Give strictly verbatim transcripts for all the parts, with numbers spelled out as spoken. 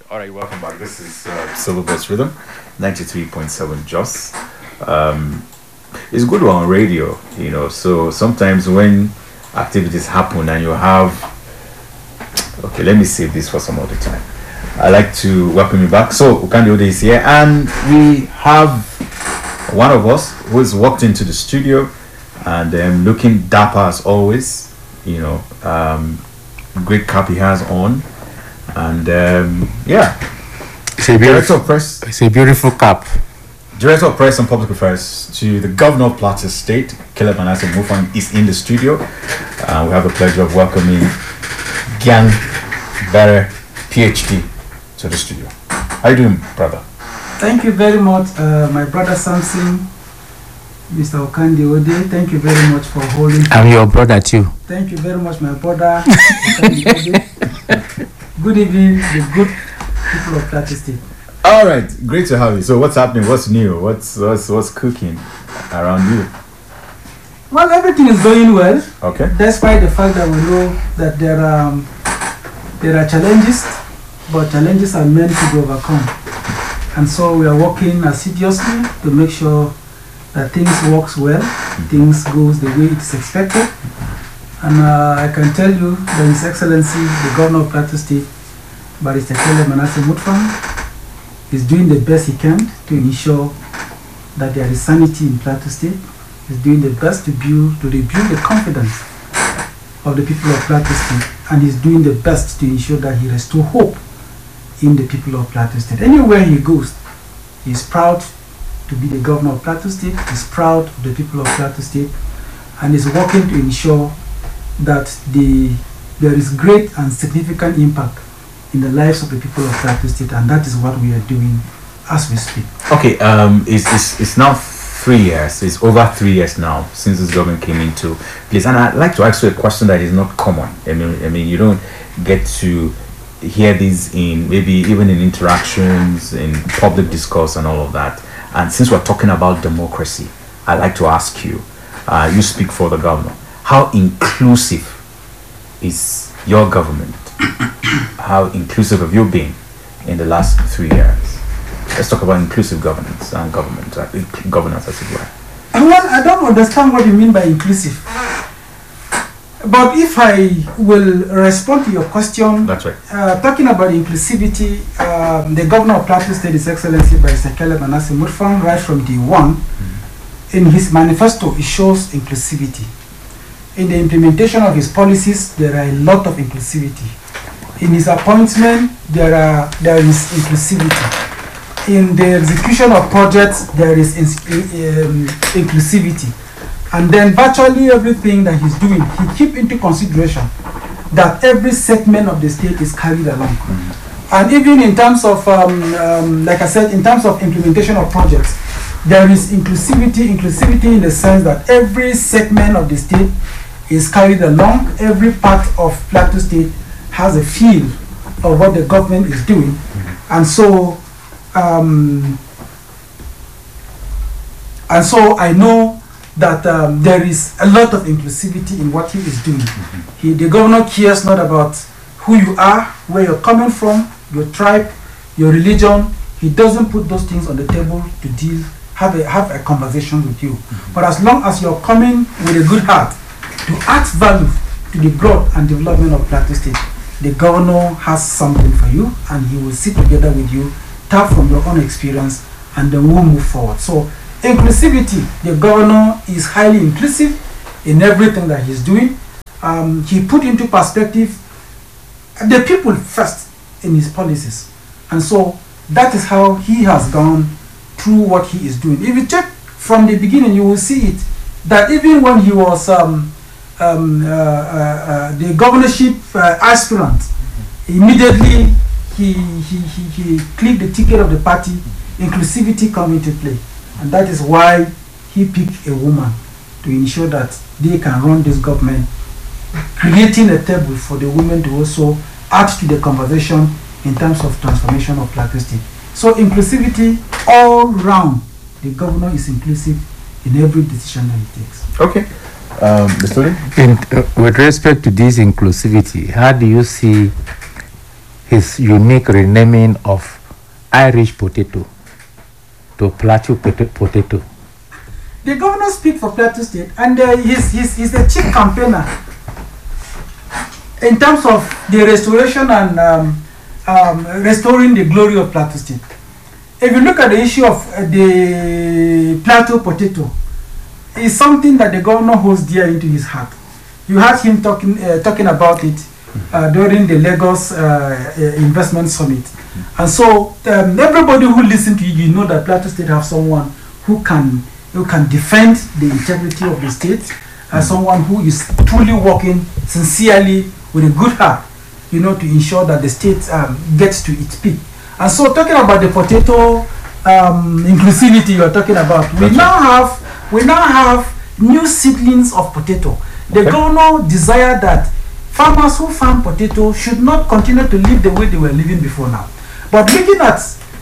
All right, welcome back. This is uh, Silver Bus Rhythm, ninety-three point seven Jos. Um, it's good on radio, you know. So sometimes when activities happen and you have, okay, let me save this for some other time. I like to welcome you back. So Ukandi Ode is here, and we have one of us who has walked into the studio and um, looking dapper as always. You know, um, great cap he has on. And um, yeah, it's a Director of Press. It's a beautiful cap. Director of Press and Public Affairs to the Governor of Plateau State, Caleb Manasseh Mutfwang, is in the studio. Uh, we have the pleasure of welcoming Gyan Bere, PhD, to the studio. How you doing, brother? Thank you very much, uh, my brother Samson, Mister Ukandi Ode. Thank you very much for holding. I'm your brother too. Thank you very much, my brother. Good evening, the good people of Plateau State. All right, great to have you. So, what's happening? What's new? What's what's what's cooking around you? Well, everything is going well. Okay. Despite the fact that we know that there are um, there are challenges, but challenges are meant to be overcome, and so we are working assiduously to make sure that things works well, things goes the way it is expected. And uh, I can tell you that His Excellency, the Governor of Plateau State, Barrister Caleb Manasseh Mutfwang, is doing the best he can to ensure that there is sanity in Plateau State. He's doing the best to build, to rebuild the confidence of the people of Plateau State, and he's doing the best to ensure that he restores hope in the people of Plateau State. Anywhere he goes, he's proud to be the Governor of Plateau State, he's proud of the people of Plateau State, and is working to ensure that the there is great and significant impact in the lives of the people of Plateau State, and that is what we are doing as we speak. Okay, um, it's, it's, it's now three years, it's over three years now since this government came into place, and I'd like to ask you a question that is not common. I mean, I mean, you don't get to hear these in maybe even in interactions, in public discourse and all of that. And since we're talking about democracy, I'd like to ask you, uh, you speak for the governor, how inclusive is your government? How inclusive have you been in the last three years? Let's talk about inclusive governance and government, uh, governance as it were. Well, I don't understand what you mean by inclusive. But if I will respond to your question, that's right. Uh, talking about inclusivity, um, the Governor of Plateau State, His Excellency Barrister Caleb Manasseh Mutfwang, right from day one, mm. in his manifesto, it shows inclusivity. In the implementation of his policies, there are a lot of inclusivity. In his appointment, there are there is inclusivity. In the execution of projects, there is in, um, inclusivity. And then virtually everything that he's doing, he keep into consideration that every segment of the state is carried along. Mm-hmm. And even in terms of, um, um, like I said, in terms of implementation of projects, there is inclusivity, inclusivity in the sense that every segment of the state is carried along. Every part of Plateau State has a feel of what the government is doing. Mm-hmm. And so, um, and so I know that um, there is a lot of inclusivity in what he is doing. Mm-hmm. He, the governor cares not about who you are, where you're coming from, your tribe, your religion. He doesn't put those things on the table to deal, have a, have a conversation with you. Mm-hmm. But as long as you're coming with a good heart to add value to the growth and development of Plateau State, the governor has something for you, and he will sit together with you, tap from your own experience, and then we'll move forward. So inclusivity, the governor is highly inclusive in everything that he's doing. Um, he put into perspective the people first in his policies. And so that is how he has gone through what he is doing. If you check from the beginning, you will see it, that even when he was um, um, uh, uh, uh, the governorship uh, aspirant, immediately he, he, he, he clicked the ticket of the party, inclusivity come into play. And that is why he picked a woman to ensure that they can run this government, creating a table for the women to also add to the conversation in terms of transformation of Plateau State. So inclusivity all round, the governor is inclusive in every decision that he takes. Okay. Um, Mister Lee? In, uh, with respect to this inclusivity, how do you see his unique renaming of Irish potato to Plateau pot- potato? The governor speaks for Plateau State, and uh, he's, he's, he's a chief campaigner in terms of the restoration and um, um, restoring the glory of Plateau State. If you look at the issue of uh, the Plateau potato, it's something that the governor holds dear into his heart. You heard him talking uh, talking about it uh, during the Lagos uh, uh, Investment Summit. And so um, everybody who listens to you, you know that Plateau State have someone who can who can defend the integrity of the state, as someone who is truly working sincerely with a good heart, you know, to ensure that the state um, gets to its peak. And so talking about the potato um, inclusivity you are talking about, we now have we now have new seedlings of potato. The okay. governor desired that farmers who farm potato should not continue to live the way they were living before now. But looking at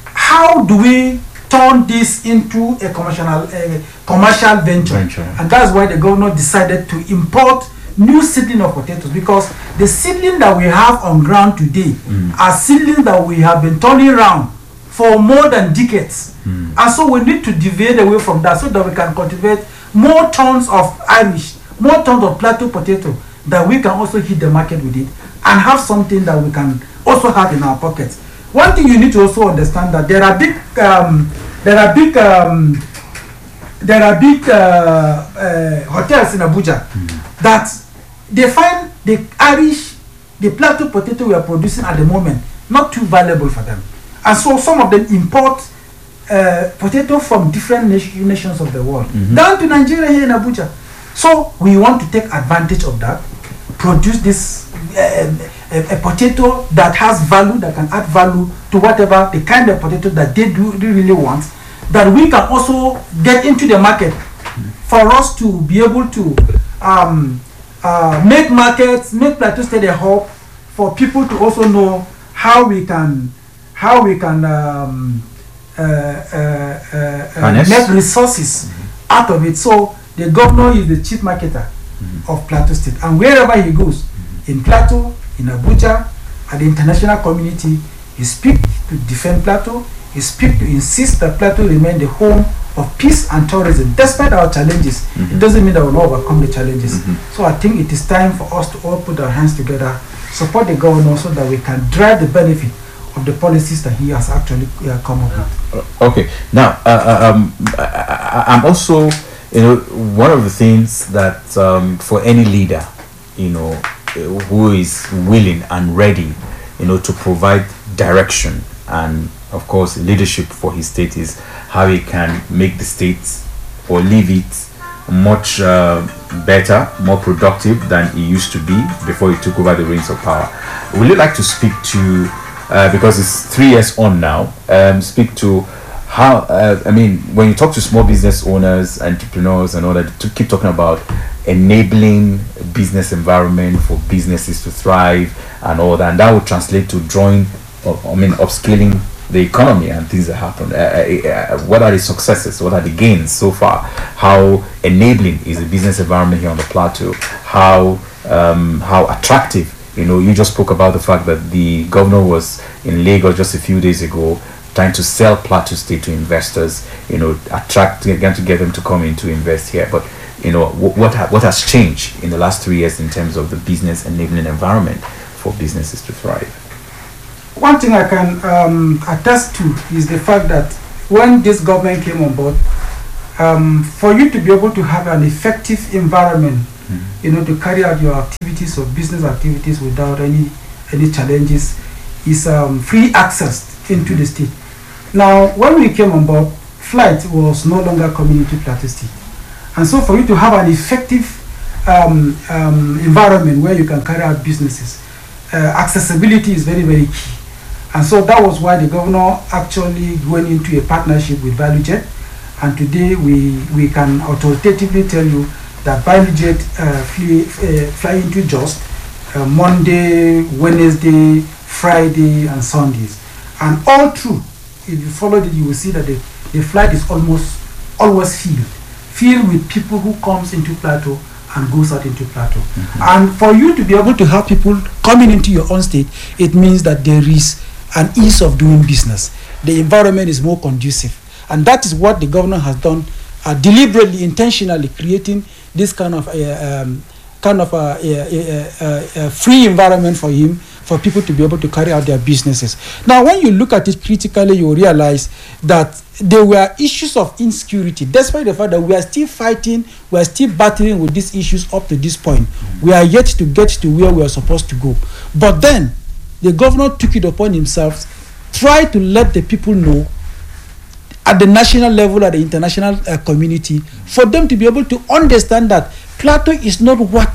how do we turn this into a commercial uh, commercial venture, venture, and that's why the governor decided to import new seedling of potatoes, because the seedling that we have on ground today mm. are seedlings that we have been turning around for more than decades, mm. and so we need to deviate away from that so that we can cultivate more tons of Irish, more tons of Plateau potato, that we can also hit the market with it and have something that we can also have in our pockets. One thing you need to also understand that there are big, um, there are big, um, there are big uh, uh, hotels in Abuja mm. that they find the Irish, the Plateau potato we are producing at the moment not too valuable for them, and so some of them import uh, potato from different nation, nations of the world mm-hmm. down to Nigeria here in Abuja. So we want to take advantage of that, produce this. Uh, A, a potato that has value, that can add value to whatever the kind of potato that they do they really want, that we can also get into the market for us to be able to um, uh, make markets, make Plateau State a hub for people to also know how we can how we can um, uh, uh, uh, uh, make resources mm-hmm. out of it. So the governor is the chief marketer mm-hmm. of Plateau State, and wherever he goes mm-hmm. in Plateau, in Abuja, at the international community, he speaks to defend Plateau, he speaks to insist that Plateau remain the home of peace and tourism, despite our challenges. Mm-hmm. It doesn't mean that we will not overcome the challenges. Mm-hmm. So I think it is time for us to all put our hands together, support the governor so that we can drive the benefit of the policies that he has actually uh, come up with. Okay, now uh, um, I, I'm also, you know, one of the things that um, for any leader, you know, who is willing and ready, you know, to provide direction and of course leadership for his state, is how he can make the state or leave it much uh, better, more productive than it used to be before he took over the reins of power. Would you like to speak to, uh, because it's three years on now, um, speak to how, uh, I mean, when you talk to small business owners, entrepreneurs and all that, to keep talking about enabling business environment for businesses to thrive and all that, and that would translate to drawing, I mean, upscaling the economy and things that happen. Uh, uh, what are the successes? What are the gains so far? How enabling is the business environment here on the plateau? How um, how attractive? You know, you just spoke about the fact that the governor was in Lagos just a few days ago, trying to sell Plateau State to investors. You know, attract again to get them to come in to invest here, but you know, what ha- what has changed in the last three years in terms of the business enabling environment for businesses to thrive? One thing I can um, attest to is the fact that when this government came on board, um, for you to be able to have an effective environment, mm-hmm. you know, to carry out your activities or business activities without any any challenges, is um, free access into the state. Now, when we came on board, flight was no longer coming into Plateau State. And so for you to have an effective um, um, environment where you can carry out businesses, uh, accessibility is very, very key. And so that was why the governor actually went into a partnership with ValueJet. And today we, we can authoritatively tell you that ValueJet uh, fly, uh, fly into Jos uh, Monday, Wednesday, Friday, and Sundays. And all through, if you follow it, you will see that the, the flight is almost always filled. Filled with people who comes into Plateau and goes out into Plateau. Mm-hmm. And for you to be able to have people coming into your own state, it means that there is an ease of doing business. The environment is more conducive. And that is what the governor has done, uh, deliberately, intentionally creating this kind of uh, um, kind of a, a, a, a free environment for him, for people to be able to carry out their businesses. Now, when you look at it critically, you realize that there were issues of insecurity, despite the fact that we are still fighting, we are still battling with these issues up to this point. We are yet to get to where we are supposed to go. But then, the governor took it upon himself, tried to let the people know at the national level, at the international uh, community, for them to be able to understand that Plateau is not what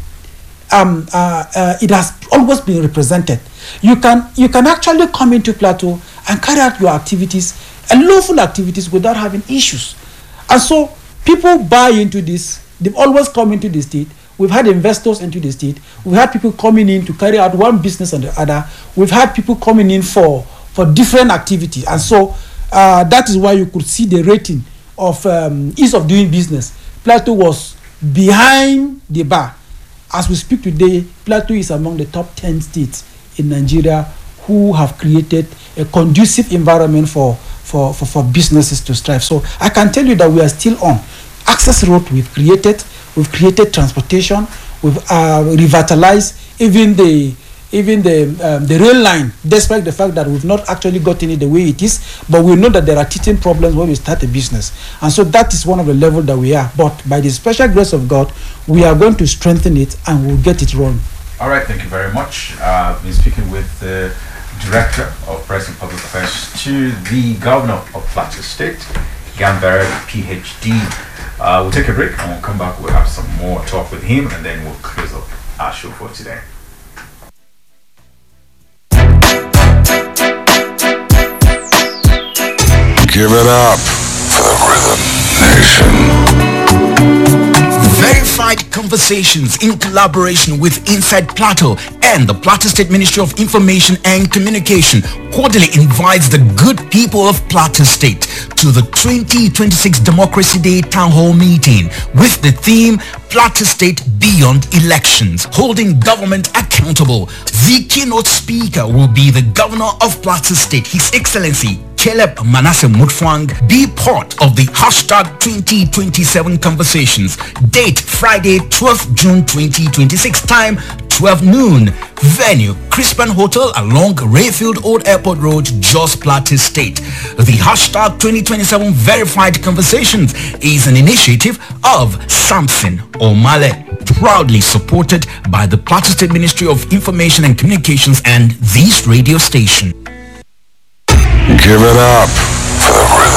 um, uh, uh, it has always been represented. You can you can actually come into Plateau and carry out your activities, and lawful activities, without having issues. And so people buy into this. They've always come into the state. We've had investors into the state. We've had people coming in to carry out one business and the other. We've had people coming in for, for different activities. And so uh, that is why you could see the rating of um, ease of doing business. Plateau was behind the bar. As we speak today, Plateau is among the top ten states in Nigeria who have created a conducive environment for, for, for, for businesses to strive. So I can tell you that we are still on. Access road we've created, we've created transportation, we've uh, revitalized even the even the um, the rail line, despite the fact that we've not actually gotten it the way it is, but we know that there are teething problems when we start a business. And so that is one of the levels that we are. But by the special grace of God, we are going to strengthen it and we'll get it wrong. All right, thank you very much. Uh, I've been speaking with the Director of Press and Public Affairs to the Governor of Plateau State, Gambara, P H D. Uh, we'll take a break and we'll come back. We'll have some more talk with him and then we'll close up our show for today. Give it up for the Rhythm Nation. Verified Conversations in collaboration with Inside Plateau and the Plateau State Ministry of Information and Communication cordially invites the good people of Plateau State to the twenty twenty-six Democracy Day Town Hall meeting with the theme Plateau State Beyond Elections, holding government accountable. The keynote speaker will be the Governor of Plateau State, His Excellency Caleb Manasseh Mutfwang. Be part of the hashtag twenty twenty-seven conversations. Date Friday, twelfth June twenty twenty-six. Time twelve noon. Venue Crispin Hotel along Rayfield Old Airport Road, Jos Plateau State. The hashtag twenty twenty-seven Verified Conversations is an initiative of Samson Omale, proudly supported by the Plateau State Ministry of Information and Communications and this radio station. Give it up